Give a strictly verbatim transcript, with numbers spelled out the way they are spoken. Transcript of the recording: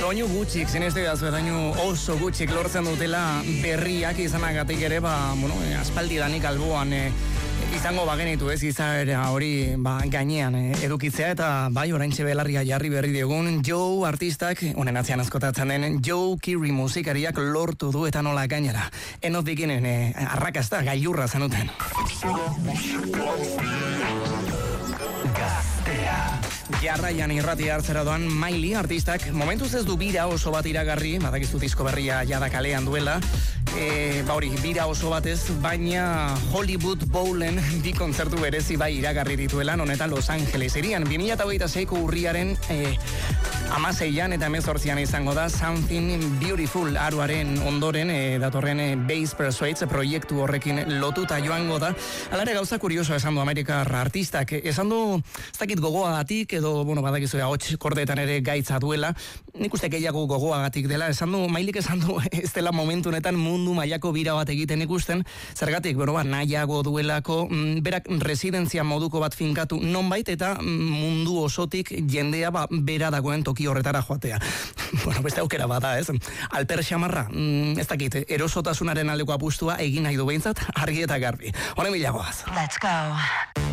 Doinu gutxik, zinezte dazu, doinu oso gutxik lortzen dutela berriak izanagatik ere, ba, bueno, aspaldidanik alboan e, izango bagenitu ez, izaera hori ba, gainean e, edukitzea, eta bai, oraintxe belarria jarri berri diogun, Joe artistak, honen atzean askotatzen den, Joe Keery musikariak lortu du eta nola gainera. Enoz dikinen, e, arrakasta, gailurra zenuten. Gaztea. Jarraian irratia hartzera doan Miley artistak momentuz ez du bira oso bat iragarri, badakizu disko berria jada kalean duela, e, ba hori, bira oso batez, baina Hollywood Bowlen bi kontzertu berezi bai iragarri dituela, honetan Los Angeles irian, bi mila hogeita seiko urriaren e, amaseian eta hemezortzian izango da Something Beautiful aruaren ondoren e, datorren e, Bass Persuades proiektu horrekin lotuta joango da. Alare gauza kurioso esan du Amerikar artistak, esan du ez dakit gogoagatik edo, bueno, badakizu ahots kordetan ere gaitza duela, nik uste gehiago gogoagatik dela, esan du, Mailik esan du ez dela momentu honetan mundu mailako bira bat egiten ikusten, zergatik, bueno, ba, nahiago duelako, m, berak residentzia moduko bat finkatu nonbait eta mundu osotik jendea ba, bera dagoen toki horretara joatea. Bueno, beste aukera bada, ez? Alper Xamarra, mm, ez dakit, erosotasunaren aldeko apustua egin nahi du behintzat, argi eta garbi. Honen bilagoaz. Let's go.